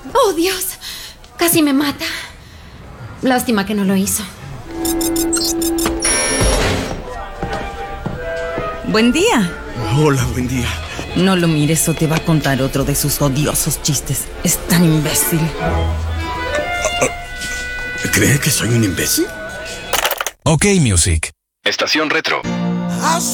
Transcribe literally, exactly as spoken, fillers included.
¡Oh, Dios! Casi me mata. Lástima que no lo hizo. Buen día. Hola, buen día. No lo mires o te va a contar otro de sus odiosos chistes. Es tan imbécil. ¿Cree que soy un imbécil? Ok, Music. Estación Retro.